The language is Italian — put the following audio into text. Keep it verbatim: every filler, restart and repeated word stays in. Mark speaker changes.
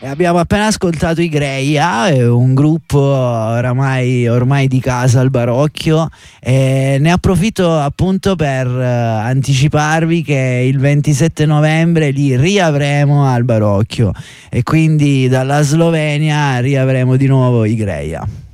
Speaker 1: E abbiamo appena ascoltato i Greia, un gruppo oramai ormai di casa al Barocchio, e ne approfitto appunto per uh, anticiparvi che il ventisette novembre li riavremo al Barocchio e quindi dalla Slovenia riavremo di nuovo i Greia.